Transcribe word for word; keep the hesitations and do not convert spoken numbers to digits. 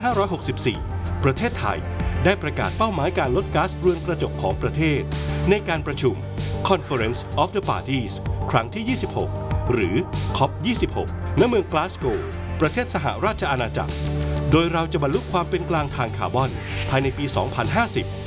ห้าร้อยหกสิบสี่ ประเทศไทยได้ประกาศเป้าหมายการลดก๊าซเรือนกระจกของประเทศในการประชุม Conference of the Parties ครั้งที่ ยี่สิบหก หรือ ซี โอ พี ยี่สิบหก ณ เมืองกลาสโกว์ประเทศสหราชอาณาจักรโดยเราจะบรรลุความเป็นกลางทางคาร์บอนภายในปี สองพันห้าสิบ